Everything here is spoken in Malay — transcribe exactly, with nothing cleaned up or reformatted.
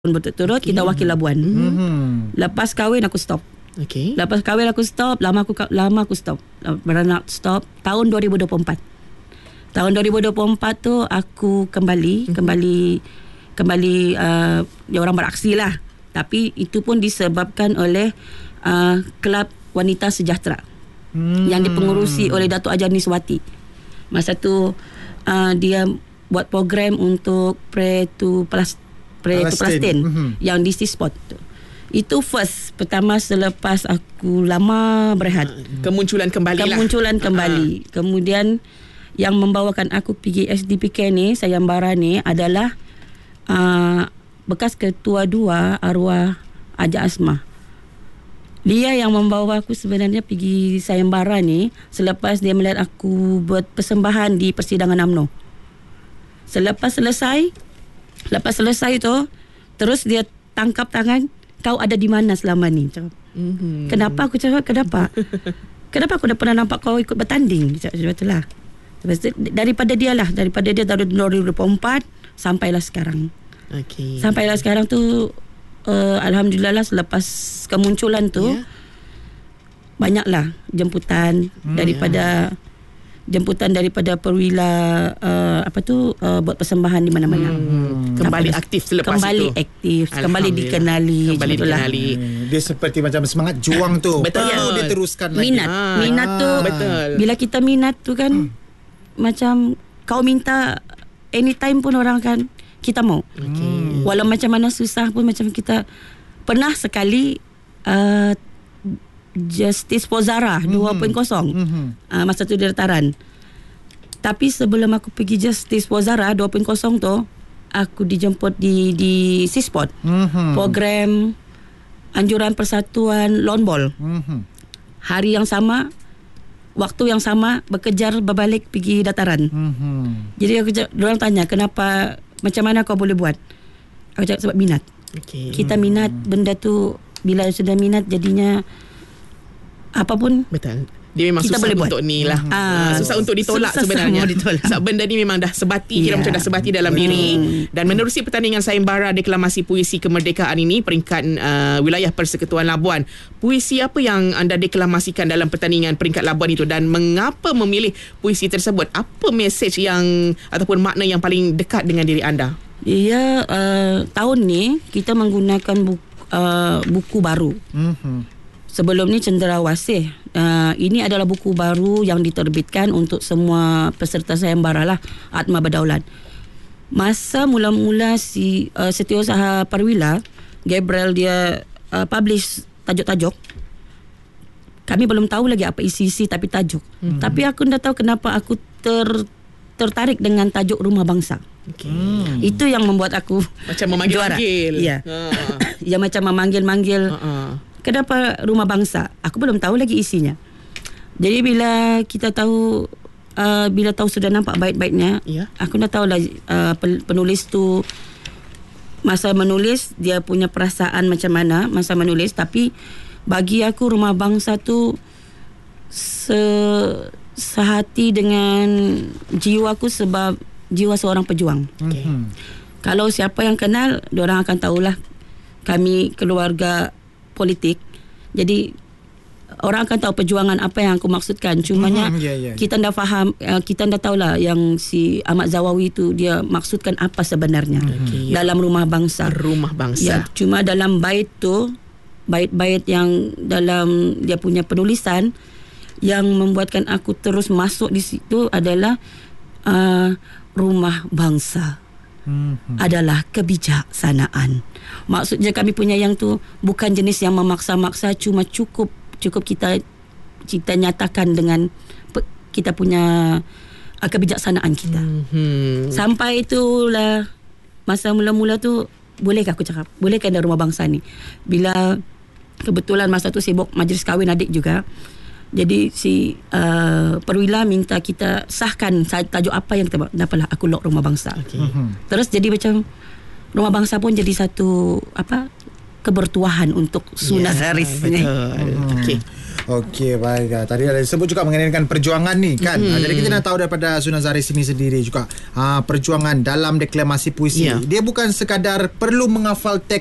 berturut-turut okay. Kita wakil Labuan. Mm-hmm. Lepas kahwin aku stop. Okay. Lepas kahwin aku stop, lama aku lama aku stop. Beranak stop tahun dua ribu dua puluh empat. Tahun dua ribu dua puluh empat tu aku kembali, mm-hmm. kembali kembali uh, ya orang beraksi lah. Tapi itu pun disebabkan oleh uh, Kelab Wanita Sejahtera mm. yang dipengurusi oleh Datuk Haji Niswati. Masa tu uh, dia buat program untuk pre to plus pre to plastin mm-hmm. yang di C-Spot tu. Itu first pertama selepas aku lama berehat. Kemunculan kembali lah. Kemunculan kembali. Uh-huh. Kemudian yang membawakan aku pergi S D P K ni, Sayembara ni adalah uh, bekas ketua dua arwah Haja Asmah. Dia yang membawa aku sebenarnya pergi Sayembara ni selepas dia melihat aku buat persembahan di persidangan U M N O. Selepas selesai, lepas selesai tu, terus dia tangkap tangan, kau ada di mana selama ni? Cakap, mm-hmm. Kenapa? Aku cakap, kenapa? Kenapa aku dah pernah nampak kau ikut bertanding? Cakap, betul lah. Daripada dia lah, daripada dia dari dua ribu dua puluh empat sampailah sekarang. Okay. Sampailah sekarang tu, uh, Alhamdulillah lah selepas kemunculan tu, yeah. banyaklah jemputan hmm, daripada... Yeah. Jemputan daripada perwira uh, apa tu uh, buat persembahan di mana-mana. Hmm. Kembali Sampai aktif selepas kembali itu. Aktif, kembali dikenali. Kembali dikenali. Hmm. Dia seperti macam semangat juang tu. Betul. Perlu dia teruskan lagi. Minat. Ah. Minat tu. Betul. Bila kita minat tu kan hmm. macam kau minta anytime pun orang kan kita mau. Okay. Walau macam mana susah pun macam kita pernah sekali uh, Justice Pozara mm-hmm. dua titik kosong mm-hmm. uh, masa tu dia dataran. Tapi sebelum aku pergi Justice Pozara dua titik kosong tu, aku dijemput di di C-Spot mm-hmm. program anjuran persatuan lawn ball. Mm-hmm. Hari yang sama, waktu yang sama, berkejar berbalik pergi dataran. Mm-hmm. Jadi aku orang tanya kenapa, macam mana kau boleh buat? Aku cakap sebab minat. Okay. Kita minat benda tu, bila sudah minat jadinya apapun betul. Dia memang kita susah boleh untuk buat. ni lah. Ah, susah untuk ditolak susah sebenarnya. Ditolak. Sebab benda ni memang dah sebati, yeah. kira macam dah sebati dalam hmm. diri. Dan menerusi pertandingan Sayembara Deklamasi Puisi Kemerdekaan ini, peringkat uh, wilayah Persekutuan Labuan, puisi apa yang anda deklamasikan dalam pertandingan peringkat Labuan itu dan mengapa memilih puisi tersebut? Apa mesej yang ataupun makna yang paling dekat dengan diri anda? Ya, uh, tahun ni kita menggunakan buku, uh, buku baru. Mm-hmm. Sebelum ni Cenderawasih. Uh, ini adalah buku baru yang diterbitkan untuk semua peserta sayembara lah, Atma Berdaulat. Masa mula-mula si uh, Setiausaha Perwira Gabriel dia uh, publish tajuk-tajuk, kami belum tahu lagi apa isi-isi tapi tajuk. Mm-hmm. Tapi aku dah tahu kenapa aku ter tertarik dengan tajuk Rumah Bangsa. Okay. Hmm. Itu yang membuat aku macam memanggil-manggil. Ya. Ha. Ya macam memanggil-manggil. Ha. Kenapa Rumah Bangsa? Aku belum tahu lagi isinya. Jadi bila kita tahu uh, bila tahu sudah nampak bait-baitnya, yeah. aku dah tahu lah uh, penulis tu masa menulis dia punya perasaan macam mana masa menulis, tapi bagi aku Rumah Bangsa tu se sehati dengan jiwa aku sebab jiwa seorang pejuang. Okay. Mm-hmm. Kalau siapa yang kenal, diorang akan tahulah kami keluarga politik. Jadi orang akan tahu perjuangan apa yang aku maksudkan. Cumanya mm-hmm, yeah, yeah. kita dah faham, kita dah tahulah yang si Ahmad Zawawi tu dia maksudkan apa sebenarnya okay, dalam yeah. Rumah Bangsa. Rumah Bangsa. Ya, cuma dalam bait tu, bait-bait yang dalam dia punya penulisan yang membuatkan aku terus masuk di situ adalah uh, Rumah Bangsa hmm. adalah kebijaksanaan. Maksudnya kami punya yang tu bukan jenis yang memaksa-maksa, cuma cukup cukup kita kita nyatakan dengan pe, kita punya uh, kebijaksanaan kita. Hmm. Sampai itulah masa mula-mula tu, bolehkah aku cakap, bolehkah ada Rumah Bangsa ni? Bila kebetulan masa tu sibuk majlis kahwin adik juga. Jadi si uh, Perwira minta kita sahkan tajuk apa yang kita buat. Dapatlah aku lock Rumah Bangsa. Okay. Mm-hmm. Terus jadi macam Rumah Bangsa pun jadi satu apa kebertuahan untuk Suna yeah, Haris ni. Betul. Mm-hmm. Okay. Okey, baik. Ah, tadi ada disebut juga mengenai perjuangan ni kan. Mm-hmm. Ah, jadi kita nak tahu daripada Suna Zaris ini sendiri juga ah, perjuangan dalam deklamasi puisi. Yeah. Dia bukan sekadar perlu menghafal teks